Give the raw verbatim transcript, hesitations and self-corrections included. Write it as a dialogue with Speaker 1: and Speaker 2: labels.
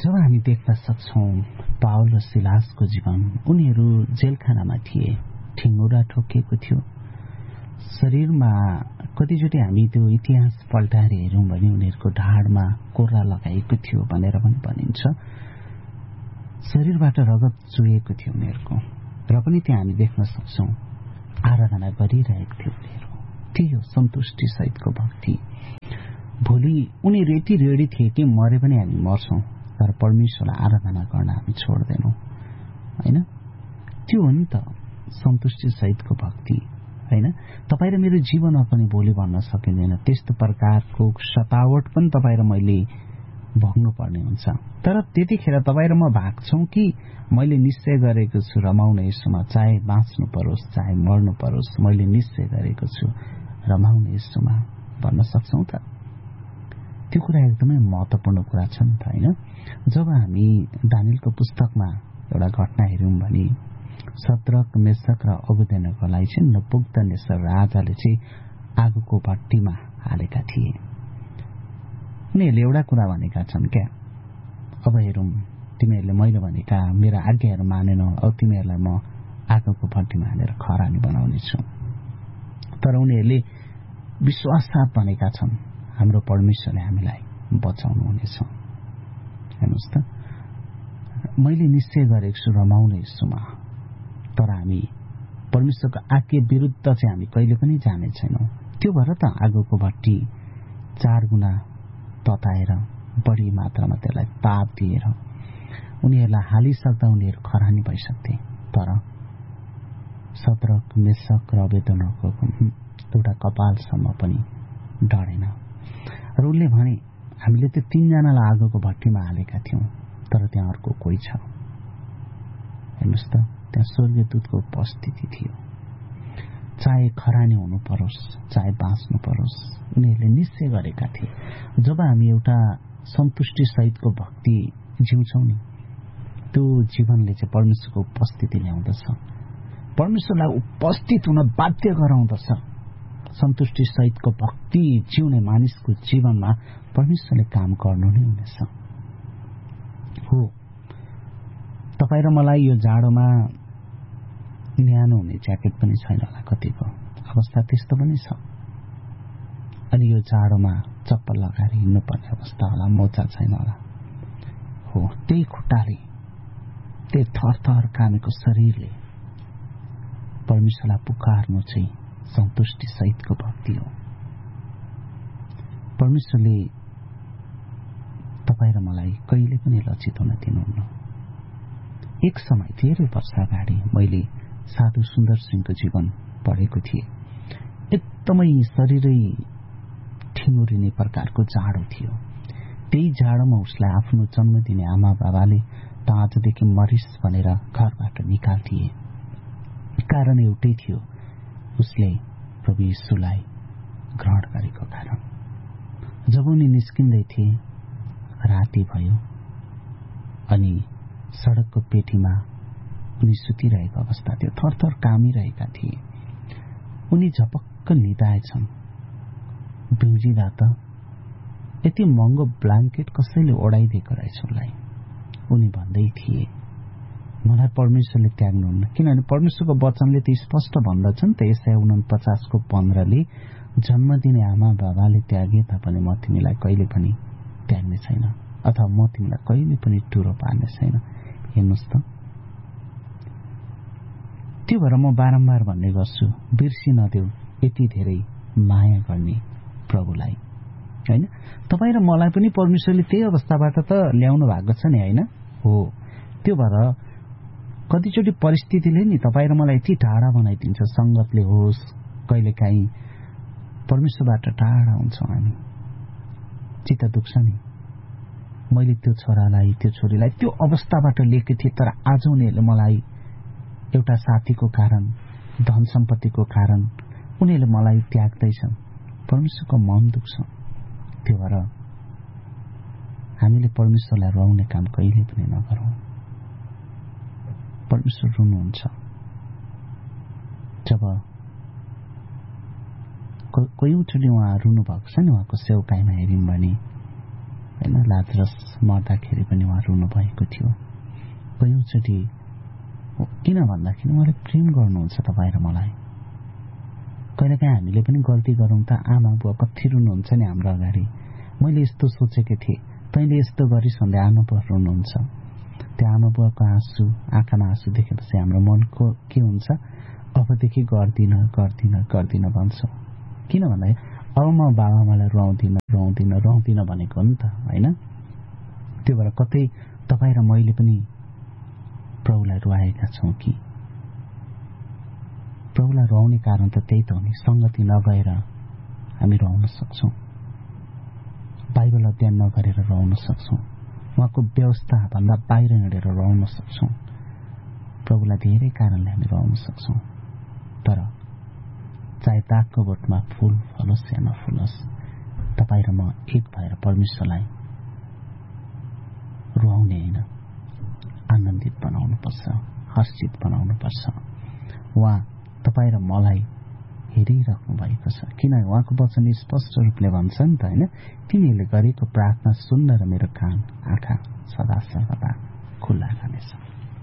Speaker 1: जब हामी देख्न सक्छौं पावल र सिलासको जीवन, उनीहरू जेलखानामा थिए, ठिङ्गुरा ठोकिएको थियो। शरीरमा कतिचोटि हामी त्यो इतिहास पल्टाएर हेरौँ भने उनीहरूको ढाडमा कोर्रा लगाएको थियो भनेर पनि भनिन्छ। शरीरबाट रगत चुहेको थियो उनीहरूको, र पनि त्यहाँ हामी देख्न सक्छौं आराधना गरिरहेको थियो उनीहरू। त्यही हो सन्तुष्टि सहितको भक्ति। भोलि उनीहरू यति रेडी थिए कि मरे पनि हामी मर्छौं, तर परमेश्वरलाई आराधना गर्न हामी छोड्दैनौं, होइन? त्यो हो नि त सन्तुष्टि सहितको भक्ति, होइन? तपाईँ र मेरो जीवनमा पनि भोलि भन्न सकिँदैन। त्यस्तो प्रकारको सतावट पनि तपाईँ र मैले भोग्नु पर्ने हुन्छ। तर त्यतिखेर तपाईँ र म भाग्छौं कि मैले निश्चय गरेको छु रमाउने यसोमा, चाहे बाँच्नु परोस् चाहे मर्नु परोस्, मैले निश्चय गरेको छु रमाउने यसोमा भन्न सक्छौं त। त्यो कुरा एकदमै महत्त्वपूर्ण कुरा छ नि त, होइन? जब हामी दानियलको पुस्तकमा एउटा घटना हेर्यौं भने सद्रक मेशक र अबेदनगोलाई चाहिँ नबुकदनेस्सर राजाले चाहिँ आगोको भट्टीमा हालेका थिए। उनीहरूले एउटा कुरा भनेका छन् क्या, अब हेरौँ तिमीहरूले मैले भनेका मेरा आज्ञाहरू मानेनौ, अब तिमीहरूलाई म आगोको भट्टीमा हालेर खरानी बनाउने छु। तर उनीहरूले विश्वास साथ भनेका छन् हाम्रो परमेश्वरले हामीलाई बचाउनु हुनेछ। हेर्नुहोस् त, मैले निश्चय गरेको छु रमाउने यसोमा, तर हामी परमेश्वरको आज्ञा विरुद्ध चाहिँ हामी कहिले पनि जाने छैनौं। त्यो भएर त आगोको भट्टी चार गुणा तताएर बढी मात्रामा त्यसलाई ताप दिएर उनीहरूलाई हालिसक्दा उनीहरू खरानी भइसक्थे। तर सद्रक मेशक र अबेदनगोको एउटा कपालसम्म पनि डरेन। र उनले भने हामीले त्यो तीनजनालाई आगोको भट्टीमा हालेका थियौं, तर त्यहाँ अर्को कोही छ। हेर्नुहोस् त, त्यहाँ स्वर्गदूतको उपस्थिति थियो। चाहे खरानी हुनु परोस् चाहे बाँच्नु परोस्, उनीहरूले निश्चय गरेका थिए। जब हामी एउटा सन्तुष्टि सहितको भक्ति जिउँछौं नि, त्यो जीवनले चाहिँ परमेश्वरको उपस्थिति ल्याउँदछ, परमेश्वरलाई उपस्थित हुन बाध्य गराउँदछ। सन्तुष्टि सहितको भक्ति जिउने मानिसको जीवनमा परमेश्वरले काम गर्नु नै हुनेछ। हो, तपाईँ र मलाई यो जाडोमा न्यानो हुने ज्याकेट पनि छैन होला, कतिको अवस्था त्यस्तो पनि छ। अनि यो जाडोमा चप्पल लगाएर हिँड्नुपर्ने अवस्था होला, मोजा छैन होला। हो, त्यही खुट्टाले, त्यही थरथर कामेको शरीरले परमेश्वरलाई पुकार्नु चाहिँ सन्तुष्टि सहितको भक्ति हो। परमेश्वरले तपाईँ र मलाई कहिले पनि लज्जित हुन दिनुहुन्न। एक समय धेरै वर्ष अगाडि मैले साधु सुन्दर सिंहको जीवन पढेको थिएँ। एकदमै शरीरै ठिङ्गुरिने प्रकारको जाडो थियो। त्यही जाडोमा उसलाई आफ्नो जन्म दिने आमा बाबाले त आजदेखि मरिस भनेर घरबाट निकाल्दिए। कारण एउटै थियो, उसले प्रभु येशूलाई ग्रहण गरेको कारण। जब उनी निस्किँदै थिए राति भयो अनि सडकको पेटीमा उनी सुतिरहेको अवस्था थियो, थरथर कामिरहेका थिए। उनी झपक्क निदाएछन्। बिउजिँदा त यति महँगो ब्ल्याङ्केट कसैले ओढाइदिएको रहेछ उनलाई। उनी भन्दै थिए मलाई परमेश्वरले त्याग्नुहुन्न, किनभने परमेश्वरको वचनले त स्पष्ट भन्दछ नि त, यशाया उनपचासको पन्ध्रले जन्म दिने आमा बाबाले त्यागे तापनि म तिमीलाई कहिले पनि त्याग्ने छैन, अथवा म तिमीलाई कहिले पनि टुरो पार्ने छैन। हेर्नुहोस् त, त्यो भएर म बारम्बार भन्ने गर्छु, बिर्सी नदेऊ यति धेरै माया गर्ने प्रभुलाई, होइन? तपाईँ र मलाई पनि परमेश्वरले त्यही अवस्थाबाट त ल्याउनु भएको छ नि, होइन? हो, त्यो भएर कतिचोटि परिस्थितिले नि तपाईँ र मलाई यति टाढा बनाइदिन्छ, संगतले होस्, कहिलेकाहीँ परमेश्वरबाट टाढा हुन्छौँ हामी, चित्त दुख्छ नि। मैले त्यो छोरालाई त्यो छोरीलाई त्यो अवस्थाबाट लिएको थिएँ, तर आज उनीहरूले मलाई एउटा साथीको कारण, धन सम्पत्तिको कारण उनीहरूले मलाई त्याग्दैछन्। परमेश्वरको मन दुख्छ। त्यो भएर हामीले परमेश्वरलाई रुवाउने काम कहिले पनि नगरौँ। परमेश्वर रुनुहुन्छ। जब कोही चोटि उहाँ रुनु भएको छ नि, उहाँको सेवकाईमा हेर्यौँ भने होइन। लाजरस मर्दाखेरि पनि उहाँ रुनु भएको थियो। कयौँचोटि किन भन्दाखेरि उहाँले प्रेम गर्नुहुन्छ तपाईँ र मलाई। कहिलेकाहीँ हामीले पनि गल्ती गरौँ त आमा बुवा कति रुनुहुन्छ नि हाम्रो अगाडि। मैले यस्तो सोचेको थिएँ, तैँले यस्तो गरिस् भन्दै आमा बुवा रुनुहुन्छ। त्यो आमा बुवाको आँसु, आँखामा आँसु देखेपछि हाम्रो मनको के हुन्छ, अबदेखि गर्दिन गर्दिन गर्दिन भन्छौँ। किन भन्दाखेरि अब म बाबा आमालाई रुवाउँदिन रुवाउँदिन रुवाउँदिन भनेको हो नि त, होइन। त्यो भएर कतै तपाईँ र मैले पनि प्रभुलाई रुवाएका छौँ कि? प्रभुलाई रुवाउने कारण त त्यही त हो नि, सङ्गति नगएर हामी रुवाउन सक्छौँ, बाइबल अध्ययन नगरेर रुवाउन सक्छौँ, उहाँको व्यवस्था भन्दा बाहिर हिँडेर रुवाउन सक्छौँ। प्रभुलाई धेरै कारणले हामी रुवाउन सक्छौँ। तर चाहे दागको बोटमा फूल फलोस् या नफुलोस्, तपाईँ र म एक भएर परमेश्वरलाई रुवाउने होइन, आनन्दित बनाउनुपर्छ, हर्षित बनाउनुपर्छ। उहाँ तपाईँ र मलाई हेरिराख्नु भएको छ, किनभने उहाँको वचन स्पष्ट रूपले भन्छ नि त, होइन। तिमीहरूले गरेको प्रार्थना सुन्न र मेरो कान आँखा सदा सर्वदा खुल्ला रहनेछ।